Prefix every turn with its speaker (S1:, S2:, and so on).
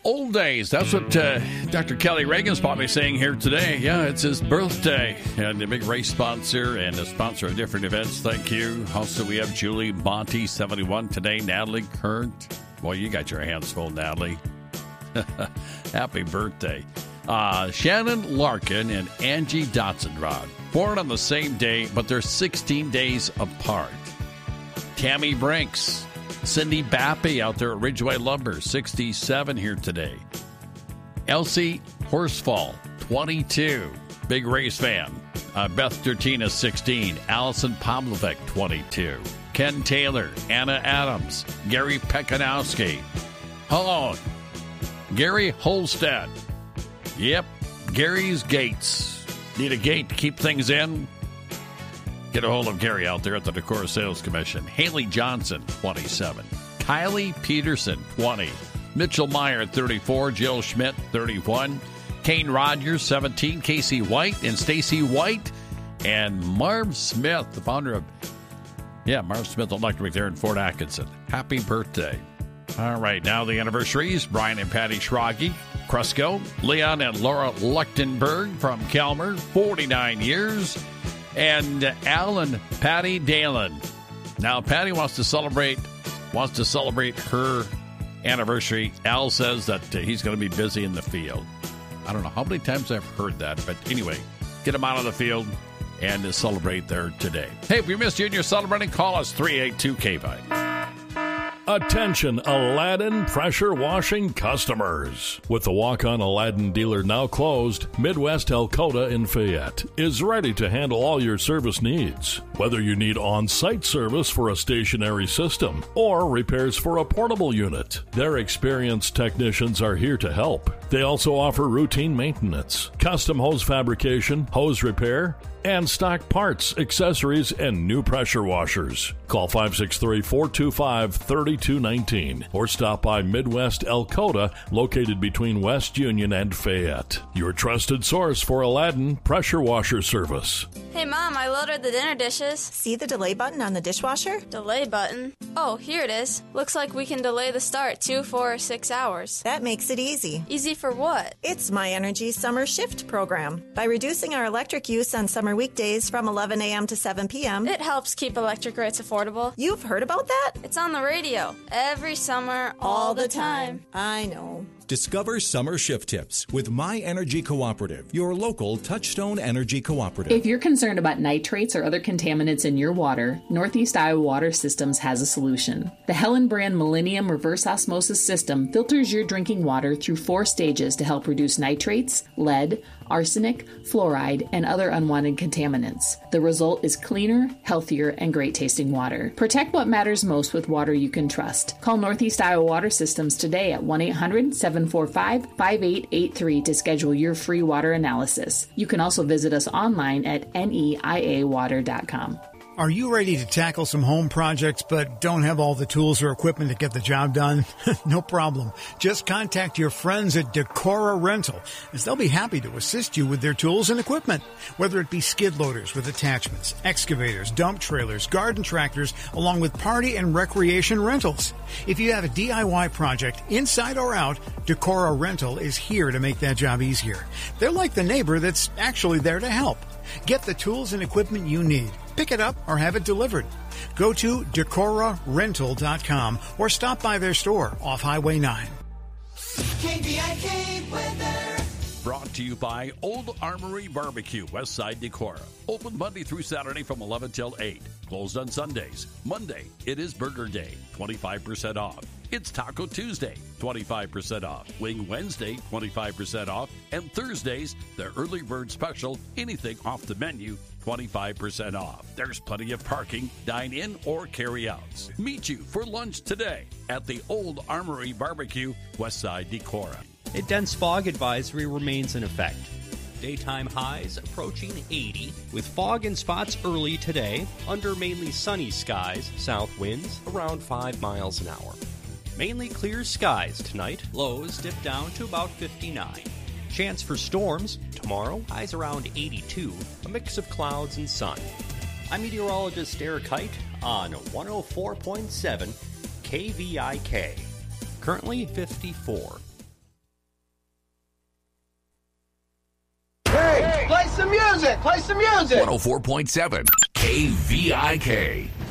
S1: Old days. That's what Dr. Kelly Reagan's probably saying here today. Yeah, it's his birthday. And a big race sponsor and a sponsor of different events. Thank you. Also, we have Julie Monty, 71 today. Natalie Current. Boy, you got your hands full, Natalie. Happy birthday. Shannon Larkin and Angie Dotzenrod. Born on the same day, but they're 16 days apart. Tammy Brinks. Cindy Bappy out there at Ridgeway Lumber, 67 here today. Elsie Horsfall, 22. Big race fan. Beth Dertina, 16. Allison Pavlovic, 22. Ken Taylor, Anna Adams, Gary Pekanowski. Hello, Gary Holstead. Yep, Gary's Gates. Need a gate to keep things in? Get a hold of Gary out there at the Decorah Sales Commission. Haley Johnson, 27. Kylie Peterson, 20. Mitchell Meyer, 34. Jill Schmidt, 31. Kane Rogers, 17. Casey White and Stacy White. And Marv Smith, the founder of, Marv Smith Electric there in Fort Atkinson. Happy birthday. All right, now the anniversaries. Brian and Patty Schrage, Cresco. Leon and Laura Leuchtenberg from Calmer, 49 years. And Al and Patty Dalen. Now, Patty wants to celebrate her anniversary. Al says that he's going to be busy in the field. I don't know how many times I've heard that, but anyway, get him out of the field and to celebrate there today. Hey, if we missed you and you're celebrating, call us 382-KVI.
S2: Attention Aladdin pressure washing customers. With the walk-on Aladdin dealer now closed, Midwest Elkota in Fayette is ready to handle all your service needs. Whether you need on-site service for a stationary system or repairs for a portable unit, their experienced technicians are here to help. They also offer routine maintenance, custom hose fabrication, hose repair, and stock parts, accessories, and new pressure washers. Call 563-425-3219 or stop by Midwest Elkota, located between West Union and Fayette. Your trusted source for Aladdin pressure washer service.
S3: Hey, Mom, I loaded the dinner dishes.
S4: See the delay button on the dishwasher?
S3: Delay button? Oh, here it is. Looks like we can delay the start 2, 4, or 6 hours.
S4: That makes it easy.
S3: Easy for what?
S4: It's My Energy Summer Shift program. By reducing our electric use on summer weekdays from 11 a.m. to 7 p.m.,
S3: it helps keep electric rates affordable.
S4: You've heard about that?
S3: It's on the radio. Every summer, all the time.
S4: I know.
S5: Discover summer shift tips with My Energy Cooperative, your local Touchstone Energy Cooperative.
S6: If you're concerned about nitrates or other contaminants in your water, Northeast Iowa Water Systems has a solution. The Helen brand Millennium Reverse Osmosis System filters your drinking water through 4 stages to help reduce nitrates, lead, arsenic, fluoride, and other unwanted contaminants. The result is cleaner, healthier, and great-tasting water. Protect what matters most with water you can trust. Call Northeast Iowa Water Systems today at 1-800-745-5883 to schedule your free water analysis. You can also visit us online at neiawater.com.
S7: Are you ready to tackle some home projects but don't have all the tools or equipment to get the job done? No problem. Just contact your friends at Decorah Rental, as they'll be happy to assist you with their tools and equipment. Whether it be skid loaders with attachments, excavators, dump trailers, garden tractors, along with party and recreation rentals. If you have a DIY project, inside or out, Decorah Rental is here to make that job easier. They're like the neighbor that's actually there to help. Get the tools and equipment you need. Pick it up or have it delivered. Go to DecorahRental.com or stop by their store off Highway 9.
S8: KVIK weather.
S1: Brought to you by Old Armory Barbecue, Westside Decorah. Open Monday through Saturday from 11 till 8. Closed on Sundays. Monday, it is Burger Day, 25% off. It's Taco Tuesday, 25% off. Wing Wednesday, 25% off. And Thursdays, the early bird special, anything off the menu, 25% off. There's plenty of parking, dine-in, or carry-outs. Meet you for lunch today at the Old Armory Barbecue, Westside Decorah.
S9: A dense fog advisory remains in effect. Daytime highs approaching 80, with fog in spots early today, under mainly sunny skies, south winds around 5 miles an hour. Mainly clear skies tonight, lows dip down to about 59. Chance for storms tomorrow, highs around 82, a mix of clouds and sun. I'm meteorologist Eric Height on 104.7 KVIK. Currently 54.
S8: some music. Play some music.
S10: 104.7 KVIK.